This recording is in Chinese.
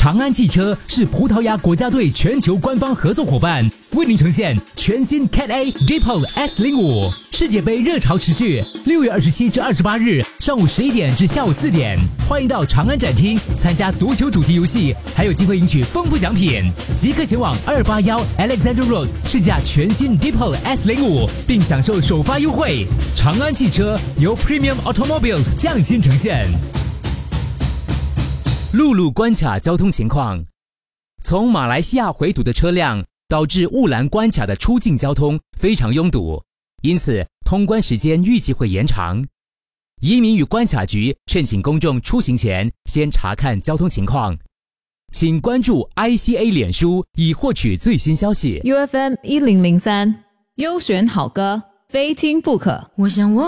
长安汽车是葡萄牙国家队全球官方合作伙伴，为您呈现全新 Cat A Deepol S05 世界杯热潮持续，6月27至28日上午11点至下午4点，欢迎到长安展厅参加足球主题游戏，还有机会赢取丰富奖品。即刻前往281 Alexander Road 试驾全新 Deepol S05，并享受首发优惠。长安汽车由 Premium Automobiles 匠心呈现。陆路关卡交通情况：从马来西亚回堵的车辆导致雾兰关卡的出境交通非常拥堵，因此通关时间预计会延长。移民与关卡局劝请公众出行前先查看交通情况，请关注 ICA 脸书以获取最新消息。 UFM 1003优选好歌，非听不可。 我想我